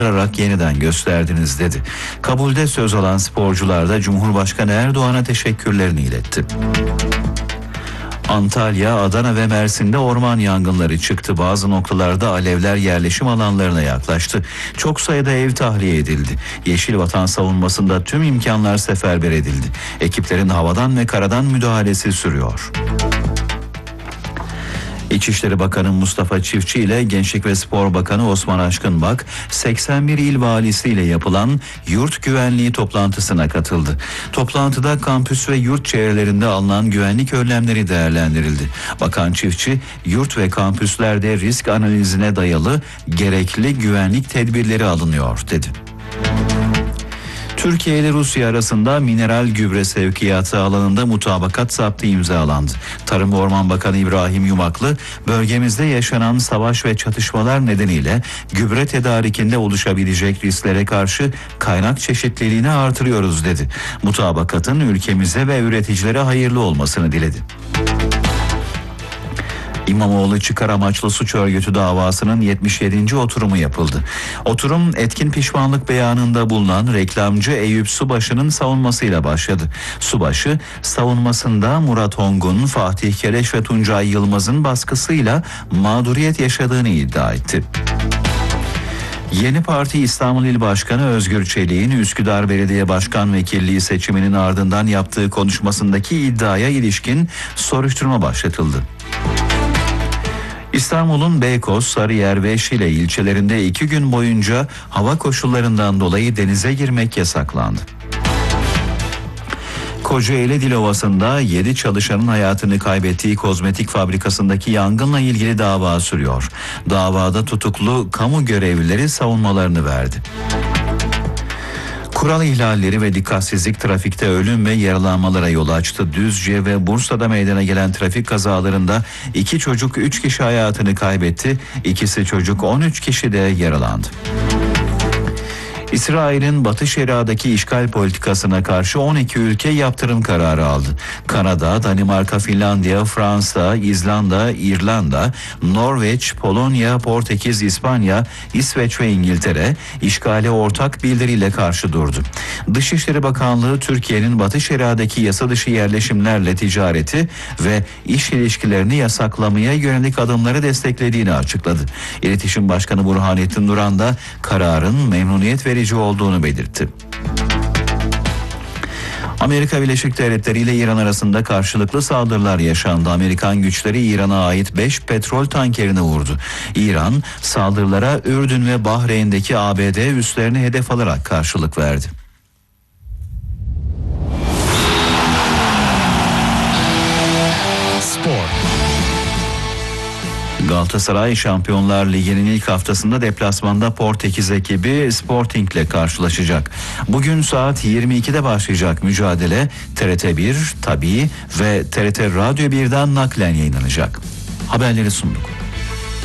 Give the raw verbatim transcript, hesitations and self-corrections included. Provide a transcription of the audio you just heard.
ararak yeniden gösterdiniz dedi. Kabulde söz alan sporcular da Cumhurbaşkanı Erdoğan'a teşekkürlerini iletti. Antalya, Adana ve Mersin'de orman yangınları çıktı. Bazı noktalarda alevler yerleşim alanlarına yaklaştı. Çok sayıda ev tahliye edildi. Yeşil Vatan savunmasında tüm imkanlar seferber edildi. Ekiplerin havadan ve karadan müdahalesi sürüyor. İçişleri Bakanı Mustafa Çiftçi ile Gençlik ve Spor Bakanı Osman Aşkınbak, seksen bir il valisi ile yapılan yurt güvenliği toplantısına katıldı. Toplantıda kampüs ve yurt çevrelerinde alınan güvenlik önlemleri değerlendirildi. Bakan Çiftçi, yurt ve kampüslerde risk analizine dayalı gerekli güvenlik tedbirleri alınıyor dedi. Türkiye ile Rusya arasında mineral gübre sevkiyatı alanında mutabakat zaptı imzalandı. Tarım ve Orman Bakanı İbrahim Yumaklı, bölgemizde yaşanan savaş ve çatışmalar nedeniyle gübre tedarikinde oluşabilecek risklere karşı kaynak çeşitliliğini artırıyoruz dedi. Mutabakatın ülkemize ve üreticilere hayırlı olmasını diledi. İmamoğlu çıkar amaçlı suç örgütü davasının yetmiş yedinci oturumu yapıldı. Oturum etkin pişmanlık beyanında bulunan reklamcı Eyüp Subaşı'nın savunmasıyla başladı. Subaşı savunmasında Murat Ongun, Fatih Keleş ve Tuncay Yılmaz'ın baskısıyla mağduriyet yaşadığını iddia etti. Yeni Parti İstanbul İl Başkanı Özgür Çelik'in Üsküdar Belediye Başkan Vekilliği seçiminin ardından yaptığı konuşmasındaki iddiaya ilişkin soruşturma başlatıldı. İstanbul'un Beykoz, Sarıyer ve Şile ilçelerinde iki gün boyunca hava koşullarından dolayı denize girmek yasaklandı. Kocaeli Dilovası'nda yedi çalışanın hayatını kaybettiği kozmetik fabrikasındaki yangınla ilgili dava sürüyor. Davada tutuklu kamu görevlileri savunmalarını verdi. Kural ihlalleri ve dikkatsizlik trafikte ölüm ve yaralanmalara yol açtı. Düzce ve Bursa'da meydana gelen trafik kazalarında iki çocuk üç kişi hayatını kaybetti. İkisi çocuk on üç kişi de yaralandı. İsrail'in Batı Şeria'daki işgal politikasına karşı on iki ülke yaptırım kararı aldı. Kanada, Danimarka, Finlandiya, Fransa, İzlanda, İrlanda, Norveç, Polonya, Portekiz, İspanya, İsveç ve İngiltere işgale ortak bildiriyle karşı durdu. Dışişleri Bakanlığı Türkiye'nin Batı Şeria'daki yasa dışı yerleşimlerle ticareti ve iş ilişkilerini yasaklamaya yönelik adımları desteklediğini açıkladı. İletişim Başkanı Burhanettin Duran da kararın memnuniyet verici olduğunu belirtti. Amerika Birleşik Devletleri ile İran arasında karşılıklı saldırılar yaşandı. Amerikan güçleri İran'a ait beş petrol tankerini vurdu. İran saldırılara Ürdün ve Bahreyn'deki A B D üslerini hedef alarak karşılık verdi. Spor. Galatasaray Şampiyonlar Ligi'nin ilk haftasında deplasmanda Portekiz ekibi Sporting ile karşılaşacak. Bugün saat yirmi ikide başlayacak mücadele T R T bir, Tabii ve T R T Radyo birden naklen yayınlanacak. Haberleri sunduk.